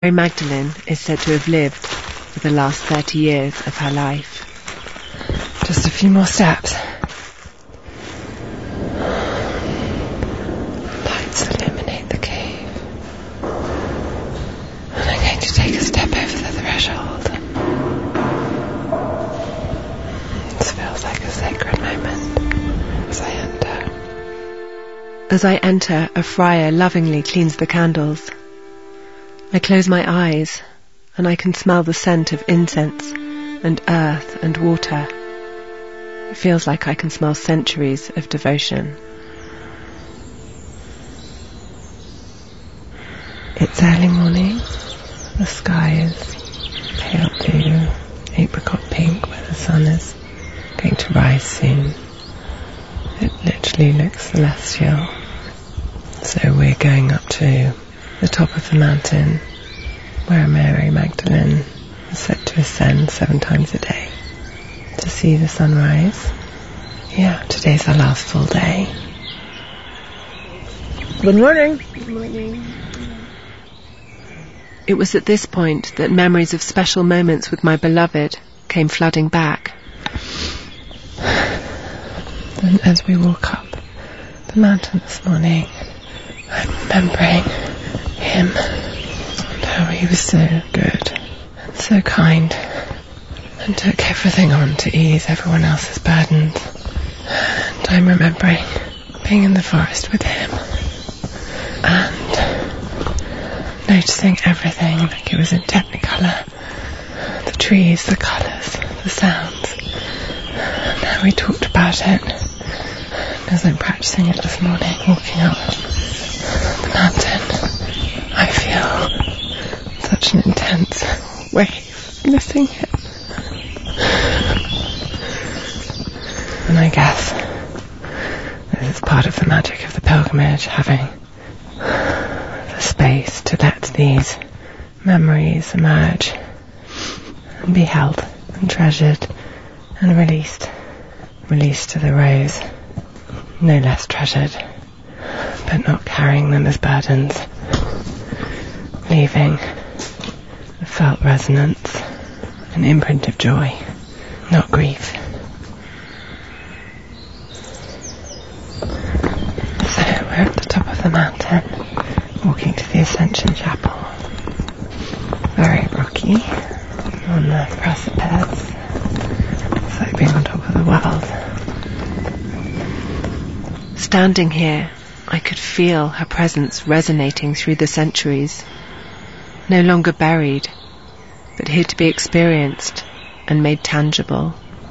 Mary Magdalene is said to have lived for the last 30 years of her life. Just a few more steps. Lights illuminate the cave. And I'm going to take a step over the threshold. This feels like a sacred moment as I enter. As I enter, a friar lovingly cleans the candles. I close my eyes, and I can smell the scent of incense and earth and water. It feels like I can smell centuries of devotion. It's early morning. The sky is pale blue, apricot pink, where the sun is going to rise soon. It literally looks celestial. So we're going up to the top of the mountain where Mary Magdalene is said to ascend 7 times a day to see the sunrise. Yeah, today's our last full day. Good morning. Good morning. It was at this point that memories of special moments with my beloved came flooding back. And as we walk up the mountain this morning, I'm remembering him and how he was so good and so kind and took everything on to ease everyone else's burdens. And I'm remembering being in the forest with him and noticing everything like it was in Technicolor. The trees, the colours, the sounds. And how we talked about it. And as I'm practicing it this morning, walking up the mountain, I feel such an intense wave missing him. And I guess this is part of the magic of the pilgrimage, having the space to let these memories emerge and be held and treasured and released to the rose, no less treasured, but not carrying them as burdens, leaving a felt resonance, an imprint of joy, not grief. So we're at the top of the mountain, walking to the Ascension Chapel. Very rocky, on the precipice. It's like being on top of the world. Standing here, I could feel her presence resonating through the centuries. No longer buried, but here to be experienced and made tangible.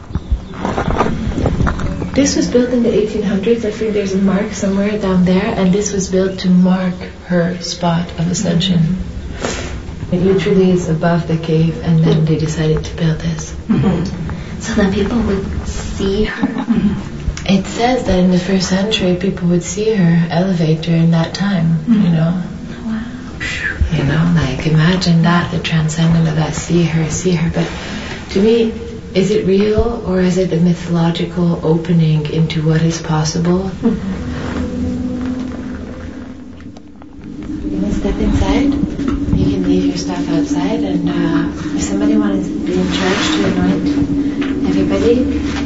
This was built in the 1800s. I think there's a mark somewhere down there, and this was built to mark her spot of ascension. It literally is above the cave, and then they decided to build this. So that people would see her. It says that in the 1st century, people would see her elevate during that time, you know. Wow. You know, like imagine that, the transcendent of that, see her. But to me, is it real or is it a mythological opening into what is possible? You can step inside. You can leave your stuff outside, and if somebody wanted to be in charge to anoint everybody,